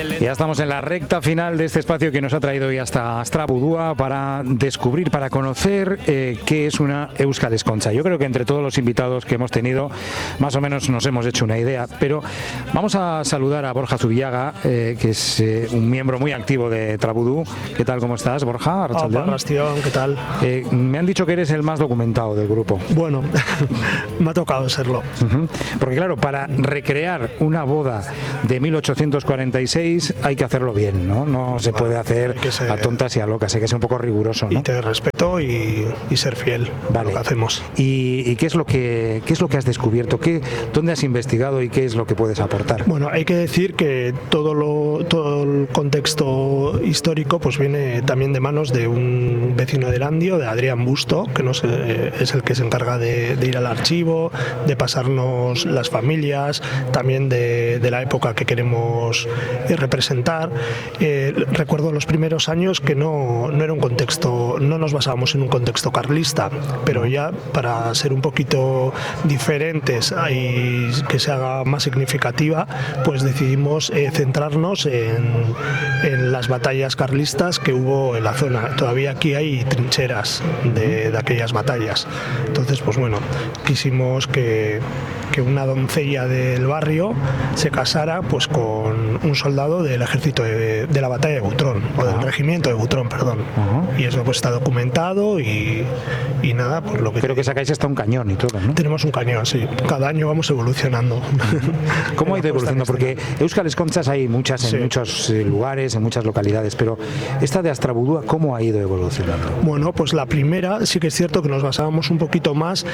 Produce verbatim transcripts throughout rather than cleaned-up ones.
Ya estamos en la recta final de este espacio que nos ha traído hoy hasta Astrabudúa para descubrir, para conocer eh, qué es una Euskal Escontza. Yo creo que entre todos los invitados que hemos tenido, más o menos nos hemos hecho una idea, pero vamos a saludar a Borja Zubillaga, eh, que es eh, un miembro muy activo de Trabudú. ¿Qué tal, cómo estás, Borja? Hola, Bastión, ¿qué tal? Eh, me han dicho que eres el más documentado del grupo. Bueno, me ha tocado serlo. Uh-huh. Porque claro, para recrear una boda de mil ochocientos cuarenta y seis hay que hacerlo bien, ¿no? No se puede hacer ser... a tontas y a locas, hay que ser un poco riguroso, ¿no? Y te respeto y, y ser fiel vale. a lo que hacemos. ¿Y, y qué es lo que qué es lo que has descubierto? ¿Qué, ¿Dónde has investigado y qué es lo que puedes aportar? Bueno, hay que decir que todo lo todo el contexto histórico pues viene también de manos de un vecino de Erandio, de Adrián Busto, que no sé, es el que se encarga de, de ir al archivo, de pasarnos las familias, también de, de la época que queremos representar. Eh, recuerdo los primeros años que no, no era un contexto, no nos basábamos en un contexto carlista, pero ya para ser un poquito diferentes y que se haga más significativa, pues decidimos eh, centrarnos en, en las batallas carlistas que hubo en la zona. Todavía aquí hay trincheras de, de aquellas batallas. Entonces, pues bueno, quisimos que que una doncella del barrio se casara pues con un soldado del ejército de, de la batalla de Butrón, o del regimiento de Butrón, perdón. Uh-huh. Y eso pues está documentado y, y nada, pues lo que... Creo que sacáis hasta un cañón y todo, ¿no? Tenemos un cañón, sí. Cada año vamos evolucionando. ¿Cómo ha ido evolucionando? Porque Euskal Escontzas hay muchas en sí. muchos lugares, en muchas localidades, pero esta de Astrabudúa, ¿cómo ha ido evolucionando? Bueno, pues la primera sí que es cierto que nos basábamos un poquito más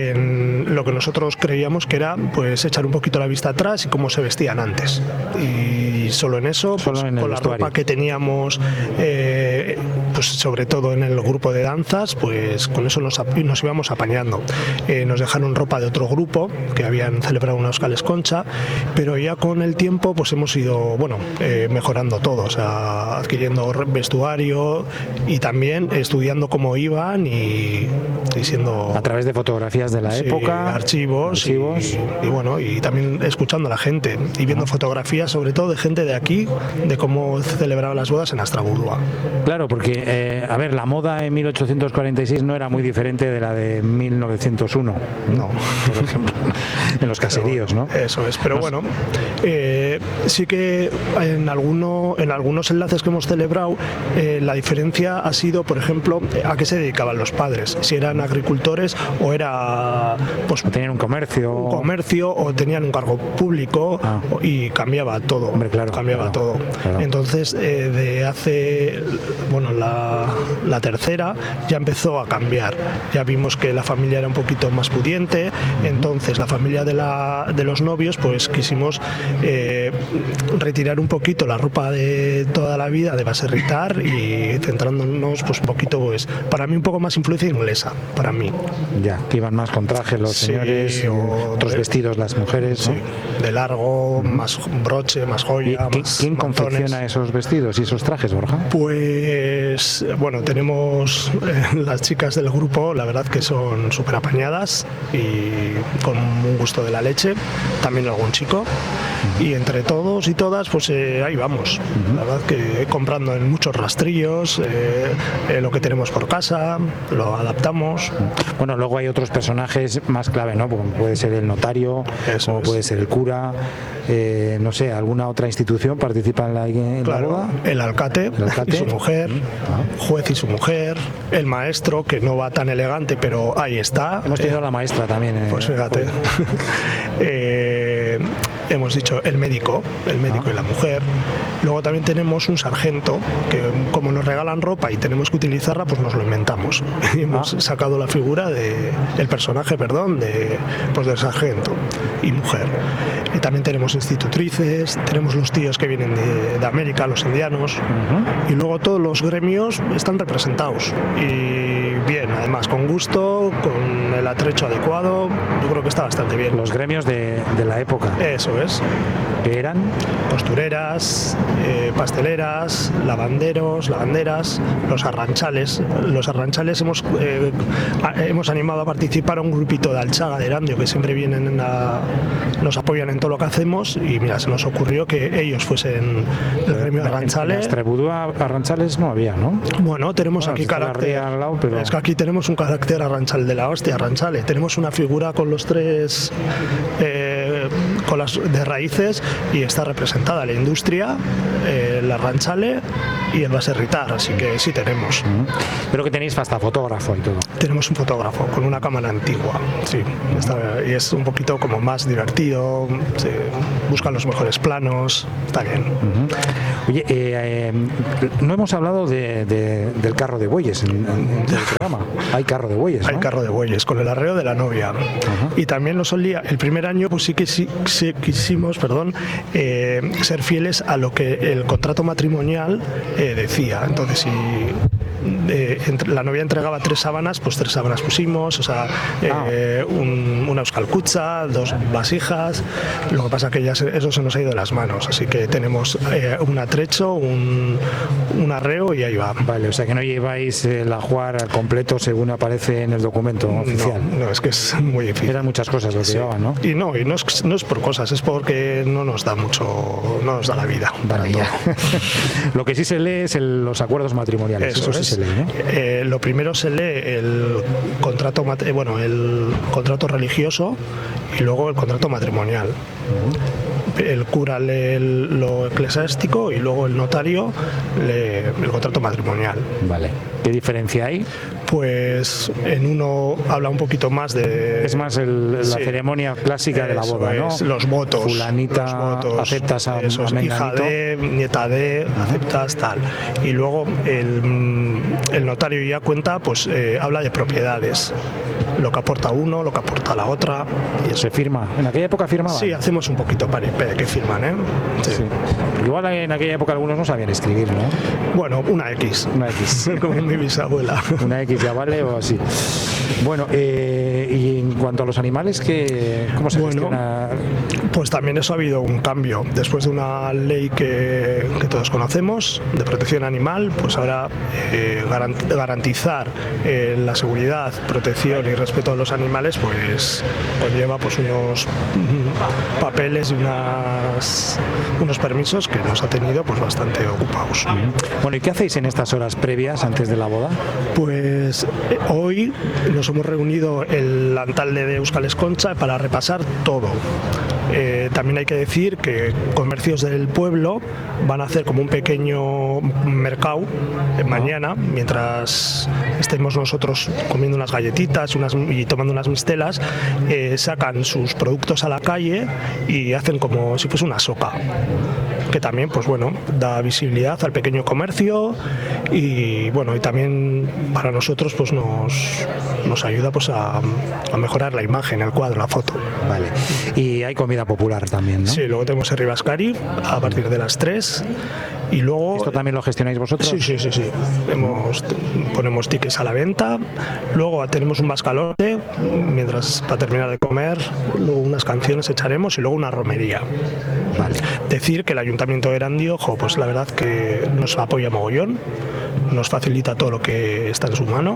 en lo que nosotros creíamos que era pues echar un poquito la vista atrás y cómo se vestían antes, y solo en eso, solo pues, en con la ropa que teníamos, eh, pues sobre todo en el grupo de danzas, pues con eso nos, nos íbamos apañando. Eh, nos dejaron ropa de otro grupo que habían celebrado una Euskal Escontza, pero ya con el tiempo pues hemos ido bueno eh, mejorando todo, o sea, adquiriendo vestuario y también estudiando cómo iban y, y siendo a través de fotografías de la sí, época, archivos, archivos. Y, y bueno, y también escuchando a la gente y viendo fotografías sobre todo de gente de aquí, de cómo celebraban las bodas en Astrabudúa. Claro, porque eh, a ver, la moda en mil ochocientos cuarenta y seis no era muy diferente de la de mil novecientos uno, no, por ejemplo, en los caseríos, ¿no? Eso es, pero bueno, eh, sí que en alguno, en algunos enlaces que hemos celebrado, eh, la diferencia ha sido, por ejemplo, a qué se dedicaban los padres, si eran agricultores o era pues o tenían un comercio, un comercio o tenían un cargo público. Ah. Y cambiaba todo. Hombre, claro, cambiaba claro, todo. Claro. Entonces, eh, de hace, bueno, la, la tercera ya empezó a cambiar. Ya vimos que la familia era un poquito más pudiente, uh-huh. Entonces la familia de, la, de los novios, pues quisimos eh, retirar un poquito la ropa de toda la vida de baserritar y centrándonos pues un poquito, pues para mí un poco más influencia inglesa, para mí. Ya, que iban más con traje los sí, señores, o otros de, vestidos las mujeres, ¿no? Sí, de largo, más broche, más joya. ¿Y más quién mantones. confecciona esos vestidos y esos trajes, Borja? Pues bueno, tenemos eh, las chicas del grupo, la verdad que son súper apañadas y con un gusto de la leche, también algún chico, uh-huh. Y entre todos y todas pues eh, ahí vamos, uh-huh. La verdad que comprando en muchos rastrillos, eh, eh, lo que tenemos por casa, lo adaptamos. Bueno, luego hay otros personajes más clave, ¿no? Como puede ser el notario, Eso como es. puede ser el cura, eh, no sé, ¿alguna otra institución participa en la, en claro, la boda? El alcate, el alcate y su mujer, uh-huh. Juez y su mujer, el maestro, que no va tan elegante, pero ahí está. Hemos tenido eh, a la maestra también. Eh, pues fíjate. eh, hemos dicho el médico, el médico ah. y la mujer. Luego también tenemos un sargento, que como nos regalan ropa y tenemos que utilizarla, pues nos lo inventamos. Y hemos ah. sacado la figura de, el personaje, perdón, de, pues del sargento y mujer. Y también tenemos institutrices, tenemos los tíos que vienen de, de América, los indianos, uh-huh. Y luego todos los gremios están representados. Y bien, además con gusto, con el atrecho adecuado, yo creo que está bastante bien. Los gremios de, de la época. Eso es. ¿Qué eran? Costureras, eh, pasteleras, lavanderos, lavanderas, los arranchales. Los arranchales hemos, eh, hemos animado a participar a un grupito de Alchaga, de Erandio, que siempre vienen a, nos apoyan en todo lo que hacemos, y mira, se nos ocurrió que ellos fuesen el gremio de arranchales. En Extremadura arranchales no había, ¿no? Bueno, tenemos bueno, aquí carácter, al lado, pero... es que aquí tenemos un carácter arranchal de la hostia, arranchale. Tenemos una figura con los tres eh, con las de raíces, y está representada la industria, eh, el arranchale y el baserritar, así que sí tenemos. Pero que tenéis hasta fotógrafo y todo. Tenemos un fotógrafo con una cámara antigua, sí, está, y es un poquito como más divertido, se buscan los mejores planos, está bien. Uh-huh. Oye, eh, eh, no hemos hablado de, de, del carro de bueyes en, en, en el programa. Hay carro de bueyes, ¿no? Hay carro de bueyes, con el arreo de la novia. Uh-huh. Y también lo solía, el primer año pues sí que sí, sí quisimos, perdón, eh, ser fieles a lo que el contrato matrimonial eh, decía. Entonces, si eh, entre, la novia entregaba tres sábanas, pues tres sábanas pusimos, o sea, eh, ah. un, una euskalkucha, dos vasijas. Lo que pasa es que ya se, eso se nos ha ido de las manos, así que tenemos eh, un atrecho, un, un arreo y ahí va. Vale, o sea que no lleváis el ajuar al completo según aparece en el documento oficial. No, no, es que es muy difícil. Eran muchas cosas lo que sí. llevaban, ¿no? Y no, y no es, no es por cosas, es porque no nos da mucho, no nos da la vida. Vale, ya. Lo que sí se lee es el, los acuerdos matrimoniales. Eso, Eso sí es. se lee, ¿no? Eh, lo primero se lee el contrato, bueno, el contrato religioso y luego el contrato matrimonial. Uh-huh. El cura lee el, lo eclesiástico y luego el notario lee el contrato matrimonial. Vale. ¿Qué diferencia hay? Pues en uno habla un poquito más de... Es más el, la sí. ceremonia clásica de la boda, ¿no? Es, los votos. Fulanita, los votos, aceptas a, eso es, a hija de, nieta de, uh-huh. aceptas tal. Y luego el, el notario ya cuenta, pues eh, habla de propiedades. Lo que aporta uno, lo que aporta la otra. Y ¿se firma? ¿En aquella época firmaban? Sí, hacemos un poquito para que firman, ¿eh? Sí. Sí. Igual en aquella época algunos no sabían escribir, ¿no? Bueno, una X. Una X. Como mi bisabuela. Una X ya vale o así. Bueno, eh, y en cuanto a los animales, ¿qué, ¿cómo se bueno, gestiona? Pues también eso ha habido un cambio. Después de una ley que, que todos conocemos, de protección animal, pues ahora eh, garant, garantizar eh, la seguridad, protección y respeto a los animales, pues conlleva pues unos papeles y unas, unos permisos que nos ha tenido pues bastante ocupados. Bueno, ¿y qué hacéis en estas horas previas antes de la boda? Pues eh, hoy nos hemos reunido el alcalde de Euskal Esconcha para repasar todo. Eh, también hay que decir que comercios del pueblo van a hacer como un pequeño mercado eh, mañana, mientras estemos nosotros comiendo unas galletitas unas, y tomando unas mistelas, eh, sacan sus productos a la calle y hacen como si fuese una sopa, que también pues bueno da visibilidad al pequeño comercio y bueno y también para nosotros pues nos, nos ayuda pues a, a mejorar la imagen, el cuadro, la foto. Vale. Y hay comida popular también, ¿no? Sí, luego tenemos el Ribascari a partir de las tres y luego... ¿Esto también lo gestionáis vosotros? Sí, sí, sí, sí. Hemos, ponemos tickets a la venta, luego tenemos un bascalote, mientras para terminar de comer, luego unas canciones echaremos y luego una romería. Vale. Decir que el Ayuntamiento de Erandio, ojo, pues la verdad que nos apoya mogollón, nos facilita todo lo que está en su mano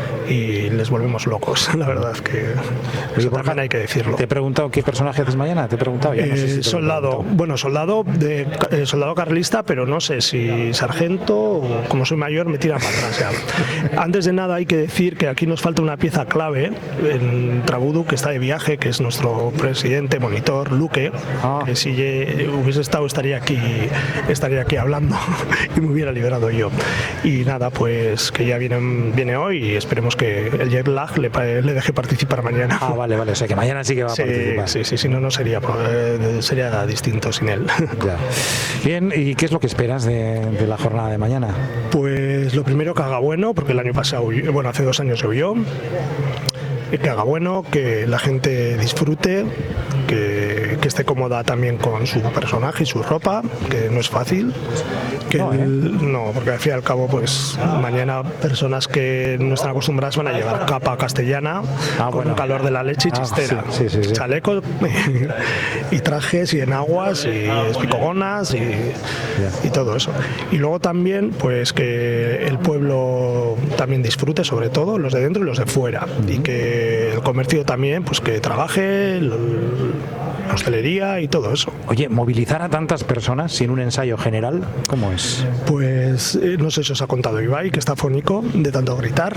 y les volvemos locos, la verdad que eso también hay que decirlo. Te he preguntado qué personaje haces mañana, te he preguntado ya. No sé si eh, soldado, bueno, soldado de eh, soldado carlista, pero no sé si sargento o como soy mayor me tiran para atrás. Ya. Antes de nada hay que decir que aquí nos falta una pieza clave en Trabudu, que está de viaje, que es nuestro presidente, monitor, Luque, ah. que si hubiese estado estaría aquí, estaría aquí hablando y me hubiera liberado yo. Y nada, pues que ya viene, viene hoy y esperemos que el jet lag le, le deje participar mañana. Ah, vale, vale, o sea que mañana sí que va sí, a participar. Sí, sí, si no, no sería, sería distinto sin él. Ya. Bien, ¿y qué es lo que esperas de, de la jornada de mañana? Pues lo primero que haga bueno, porque el año pasado, bueno, hace dos años llovió, que haga bueno, que la gente disfrute, que, que esté cómoda también con su personaje y su ropa, que no es fácil. Que no, ¿eh? el, no, porque al fin y al cabo, pues mañana personas que no están acostumbradas van a llevar capa castellana, ah, con bueno. un calor de la leche y chistera, ah, sí, sí, sí, sí. chalecos y trajes y enaguas y espicogonas y, y todo eso. Y luego también, pues que el pueblo también disfrute, sobre todo los de dentro y los de fuera, uh-huh. y que el comercio también, pues que trabaje, el, la hostelería y todo eso. Oye, movilizar a tantas personas sin un ensayo general, ¿cómo es? Pues eh, no sé si os ha contado Ibai, que está fónico de tanto gritar,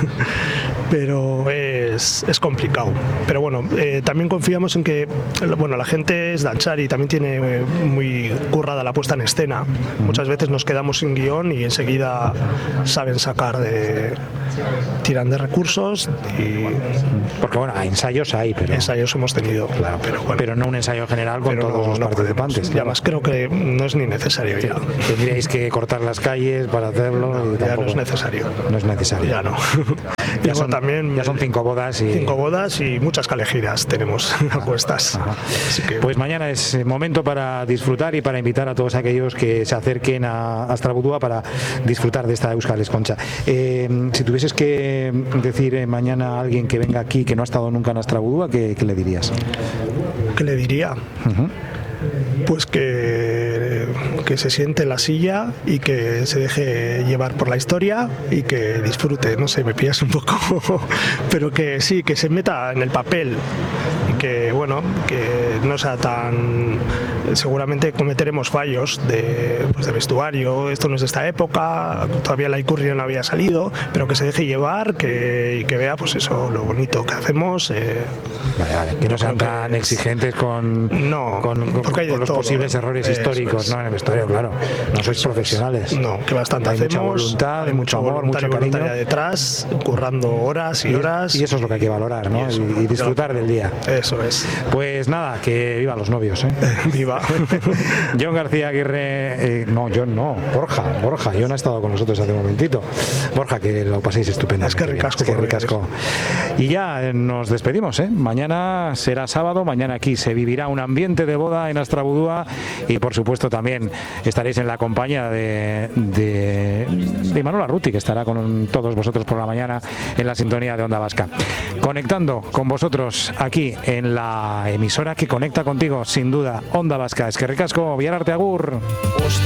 pero es, es complicado. Pero bueno, eh, también confiamos en que, bueno, la gente es danzar y también tiene eh, muy currada la puesta en escena. Muchas veces nos quedamos sin guión y enseguida saben sacar de... tiran de recursos y... Porque bueno, ensayos hay, pero... Ensayos hemos tenido, claro, pero bueno. Pero no un ensayo general con pero todos no, los no participantes. Podemos. Y además creo que no es ni necesario ya. Tendríais que cortar las calles para hacerlo. No, y ya tampoco, no es necesario. No es necesario. Ya no. Ya son, también, ya son cinco bodas y... Cinco bodas y muchas calejiras tenemos a cuestas. Así que... Pues mañana es momento para disfrutar y para invitar a todos aquellos que se acerquen a Astrabudúa para disfrutar de esta Euskal Escontza. Eh, si tuvieses que decir eh, mañana a alguien que venga aquí que no ha estado nunca en Astrabudúa, ¿qué, qué le dirías? ¿Qué le diría? Uh-huh. Pues que, que se siente en la silla y que se deje llevar por la historia y que disfrute, no sé, me pillas un poco, pero que sí, que se meta en el papel y que, bueno, que no sea tan... Seguramente cometeremos fallos de, pues de vestuario, esto no es de esta época, todavía la Icurri no había salido, pero que se deje llevar que, y que vea pues eso, lo bonito que hacemos. Eh, vale, vale. Que no sean tan es... exigentes con, no, con, con, con los todo, posibles errores históricos, es. ¿no? En el vestuario, claro. No sois profesionales. No, que bastante hay hacemos. Mucha voluntad, hay mucho amor, mucho cariño detrás, currando horas y, y horas. Y eso es lo que hay que valorar, ¿no? Y, eso, y, y disfrutar claro. del día. Eso es. Pues nada, que viva los novios, ¿eh? Viva. John García Aguirre, eh, no, John no, Borja, Borja, John ha estado con nosotros hace un momentito. Borja, que lo paséis estupendamente. Es que ricasco. Es que ricasco. Y ya eh, nos despedimos, ¿eh? Mañana será sábado, mañana aquí se vivirá un ambiente de boda en Astrabudúa y por supuesto también estaréis en la compañía de, de, de Manuel Arruti, que estará con todos vosotros por la mañana en la sintonía de Onda Vasca. Conectando con vosotros aquí en la emisora que conecta contigo, sin duda, Onda Vasca. Es que ricasco, Biararte agur.